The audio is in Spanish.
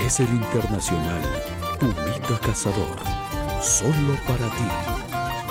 es el internacional Pumita Cazador, solo para ti.